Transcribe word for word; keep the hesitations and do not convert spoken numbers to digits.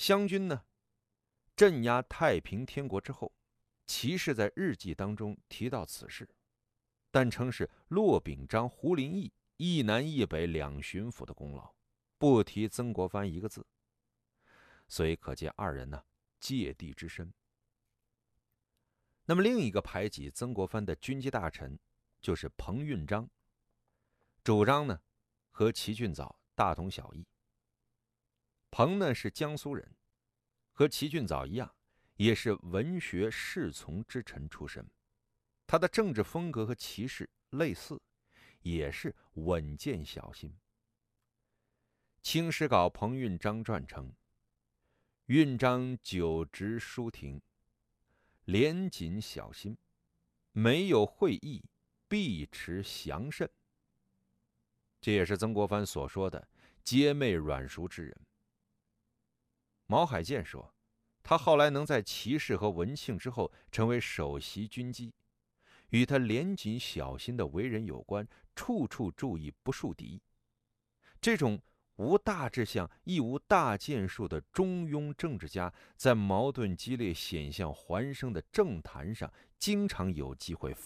湘军呢，镇压太平天国之后，齐氏在日记当中提到此事，但称是骆秉章、胡林翼一南一北两巡抚的功劳，不提曾国藩一个字。所以可见二人呢芥蒂之深。那么另一个排挤曾国藩的军机大臣就是彭运章，主张呢和齐俊藻大同小异。彭呢是江苏人，和齐俊藻一样，也是文学侍从之臣出身。他的政治风格和齐氏类似，也是稳健小心。《清史稿·彭运章传》称：运章久直书庭，廉谨小心，没有会意，必持详慎。这也是曾国藩所说的揭昧软熟之人。毛海建说，他后来能在齐氏和文庆之后成为首席军机，与他廉谨小心的为人有关，处处注意不树敌。这种无大志向亦无大建树的中庸政治家，在矛盾激烈、险象环生的政坛上，经常有机会